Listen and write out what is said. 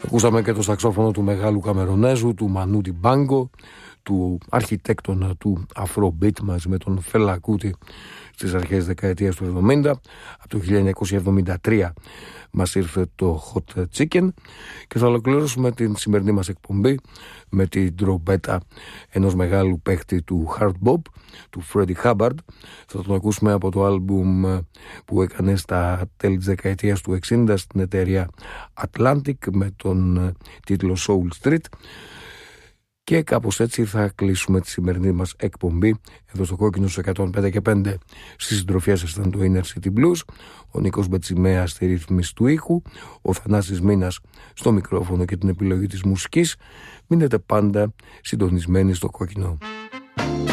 Ακούσαμε και το σαξόφωνο του μεγάλου Καμερονέζου, του Μανού Ντιμπάνγκο, του αρχιτέκτονα του Afrobeat μαζί με τον Φέλα Κούτι στις αρχές δεκαετίας του 70. Από το 1973 μας ήρθε το Hot Chicken και θα ολοκληρώσουμε την σημερινή μας εκπομπή με την τρομπέτα ενός μεγάλου παίχτη του Hard Bop, του Freddie Hubbard. Θα τον ακούσουμε από το άλμπουμ που έκανε στα τέλη της δεκαετίας του 60 στην εταιρεία Atlantic με τον τίτλο Soul Street. Και κάπως έτσι θα κλείσουμε τη σημερινή μας εκπομπή εδώ στο Κόκκινο στους 105 και 5. Στις συντροφιές ήταν το Inner City Blues, ο Νίκος Μπετσιμέας στη ρύθμιση του ήχου, ο Θανάσης Μίνας στο μικρόφωνο και την επιλογή της μουσικής. Μείνετε πάντα συντονισμένοι στο Κόκκινο.